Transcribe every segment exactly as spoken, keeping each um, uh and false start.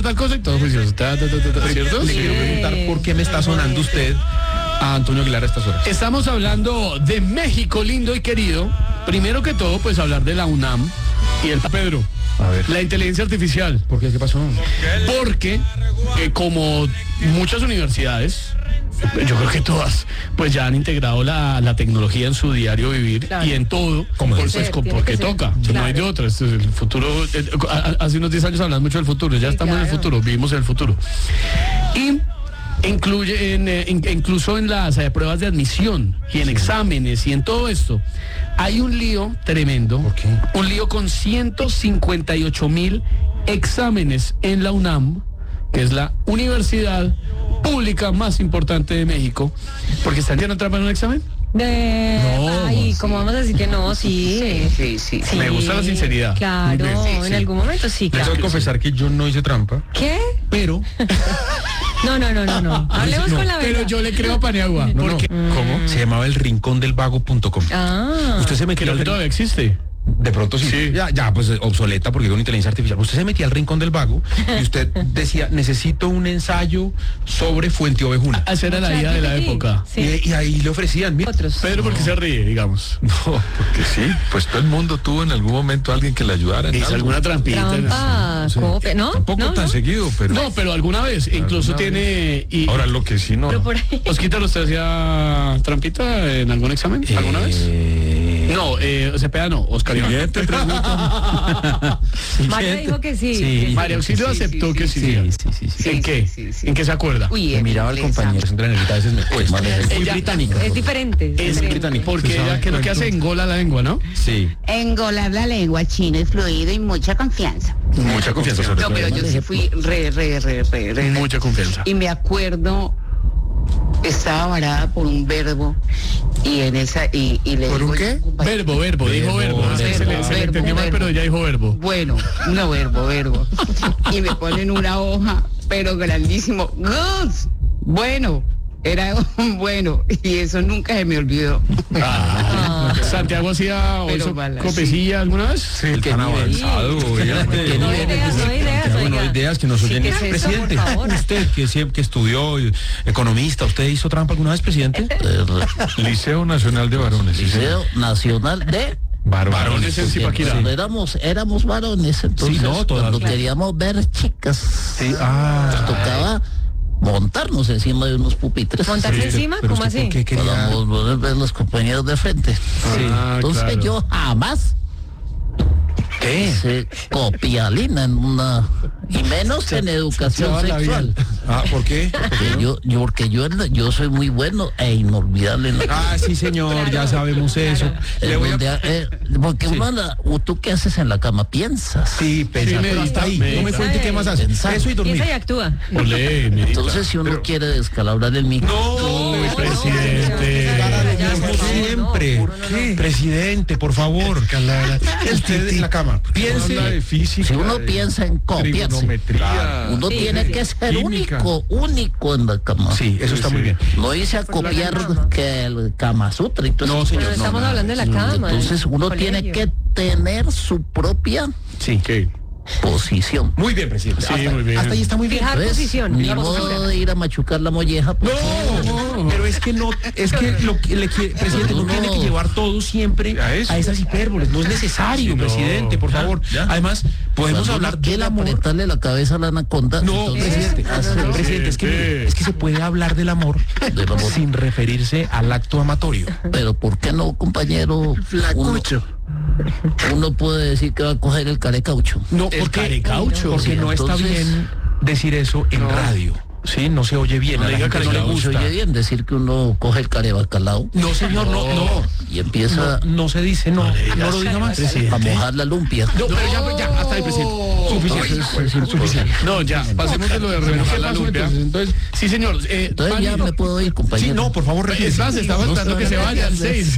tal cosa y todo juicioso. Ta, ta, ta, ta, ta, ¿cierto? Le quiero preguntar por qué me está sonando usted a Antonio Aguilar a estas horas. Estamos hablando de México lindo y querido. Primero que todo, pues hablar de la UNAM y el Pedro. A ver. La inteligencia artificial. ¿Por qué? ¿Qué pasó? Porque, eh, como muchas universidades, yo creo que todas, pues ya han integrado la, la tecnología en su diario vivir, claro. Y en todo, ¿Cómo por, es? pues, Tiene porque que ser, toca, claro. no hay de otra. Este es el futuro. Eh, hace unos diez años hablamos mucho del futuro, ya Sí, estamos claro. en el futuro, vivimos en el futuro. Y incluye en, eh, in, incluso en las eh, pruebas de admisión y en exámenes y en todo esto hay un lío tremendo. ¿Por qué? Un lío con ciento cincuenta y ocho mil exámenes en la UNAM, que es la universidad pública más importante de México, porque están haciendo trampa en un examen. De... No, Ay, sí. ¿cómo vamos a decir que no? Sí. Sí, sí, sí. Me gusta la sinceridad. Claro, Muy bien, sí, en sí. algún momento sí, Les claro. voy a confesar que yo no hice trampa, ¿Qué? pero... No, no, no, no, no. Hablemos No, con la verdad. Pero yo le creo a Paniagua. No, no. Porque ¿Cómo? Se llamaba el rincón del vago punto com. Ah. Usted se metió creo al que rin- todavía existe. De pronto sí. Sí. Ya, ya, pues obsoleta porque con inteligencia artificial. Usted se metía al rincón del vago y usted decía, necesito un ensayo sobre Fuente Ovejuna. Esa era la idea de la Sí. época. Sí. Y, y ahí le ofrecían, mira. Otros. Pedro, porque se ríe, digamos. No, porque sí, pues todo el mundo tuvo en algún momento a alguien que le ayudara en Hizo algo. alguna trampita. Trampa, copia, ¿no? Tampoco ¿No? tan ¿No? seguido, pero No, pero alguna vez. Incluso Alguna tiene. Y, ahora lo que sí no. Pero por ahí. Osquita, ¿usted hacía trampita en algún examen? ¿Alguna vez? Eh, No, eh, Cepeda no, Oscar Iván. Siguiente pregunta. María dijo que sí. Sí. que sí. María Auxilio Sí, sí, aceptó sí, que sí. sí, sí, sí, sí. ¿En Sí, qué? sí, sí. ¿En qué se acuerda? Uy, Me en miraba el inglés, compañero, es a veces me cuesta. Es muy Ella- británica. Es diferente. Es Es diferente. británico. porque ¿Usted sabe ella, ¿qué es lo que cuánto? hace? Engola la lengua, ¿no? Sí. Engolar la lengua chino es fluido y mucha confianza. Mucha confianza sobre No, todo. pero yo sí fui re, re, re, re, re. Mucha confianza. Y me acuerdo, estaba varada por un verbo y en esa, y, y le ¿Por digo un yo, qué? compañero, Verbo, verbo, dijo verbo. Verbo, Se, se le, verbo, se le verbo, entendió mal, verbo. pero ella dijo verbo. Bueno, no verbo, verbo. Y me ponen una hoja, pero grandísimo. Good. Bueno, era un bueno. Y eso nunca se me olvidó. Ah. Santiago hacía Pero oso, balas, copecilla alguna vez. Sí, el ¿Qué tan nivel? avanzado. oiga. ¿Qué No nivel? ideas, no ideas, Bueno, oiga. ideas que nos Sí, oyen. ¿qué es eso, Presidente, por favor? usted que siempre que estudió eh, economista, ¿usted hizo trampa alguna vez, presidente? Liceo Nacional de Varones. sí, Liceo señor. Nacional de Varones en Zipaquirá. cuando éramos éramos varones, entonces Sí, no, todas, cuando claro. queríamos ver chicas Sí, ah. nos tocaba montarnos encima de unos pupitres ¿Montarse Sí, encima? pero ¿Cómo usted, así? ¿por qué quería? para poder ver los compañeros de frente. Ah, Entonces claro. yo jamás ¿Qué? hice copialina en una y menos en educación Chaval, sexual. Ah, ¿por qué? Porque yo, yo porque yo en la- yo soy muy bueno e inolvidable en la Ah, sí, señor, ya sabemos eso. Le en voy a... donde, eh, porque uno anda, o tú qué haces en la cama, piensas. Sí, pensar, Sí, pero hasta ahí. medita, No me medita. cuente qué más hace. Pensar. Eso y dormir. Piensa y actúa. Olé, medita. Entonces, si uno quiere descalabrar el micro, No, Uy, presidente. Para lo Ya, mismo por favor, siempre. no, no, no, no. Presidente, por favor. Usted en la cama. Habla Piense. de física, si uno de piensa en copiarse, trigonometría. uno Sí, tiene sí. que ser Química. único, único en la cama. Sí, eso está muy bien. No hice a copiar que el Kama Sutra y todo No, eso. señor. Pero no, estamos nada. hablando de la cama. Entonces, uno del tiene colegio. que tener su propia Sí. ¿Qué? posición. Muy bien, presidente. Sí, hasta, muy bien. hasta ahí está muy bien. Fijar ¿Ves? posición. Ni la modo postura. de ir a machucar la molleja. pues. No, pero es que no, es que lo que le quiere, presidente, no No. tiene que llevar todo siempre A eso. a esas hipérboles, no es necesario, Sí, no. presidente, por Ya, favor. ya. Además, podemos Cuando hablar uno del quiere amor. apretarle la cabeza a la anaconda. No, entonces, presidente, hace- no, presidente, es que, mire, es que se puede hablar del amor, Del amor. sin referirse al acto amatorio. Pero ¿por qué no, compañero? Uno, uno puede decir que va a coger el carecaucho. No, El porque, carecaucho. porque Sí, no está entonces- bien decir eso en No. radio. Sí, no se oye bien. No a la diga gente no le carecaucho, Se gusta. oye bien decir que uno coge el carebacalao No, señor, no, no. y empieza No, no se dice, no, no, lo diga más. a mojar la lumpia. No, pero ya, ya, hasta ahí, presidente. Suficiente, suficiente. No, ya, pasemos de lo de remojar la lumpia. Entonces, Sí, señor. Eh, Entonces ya Pani, me puedo ir, compañero. sí, no, por favor, es retírese. más, estaba No esperando que se está- vaya al seis.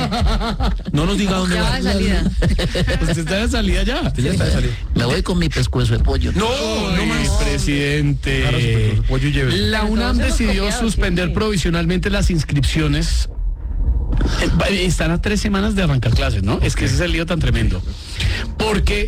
No nos diga dónde Ya va va. de salida. Usted está de salida ya. Ya está de salida. Me voy con mi pescuezo de pollo. No, no Uy, más. presidente. Claro, su pollo y lleve. La Pero UNAM todos hemos decidió copiado suspender siempre. provisionalmente las inscripciones. Eh, Están a tres semanas de arrancar clases, ¿no? Es que ese es el lío tan tremendo. Porque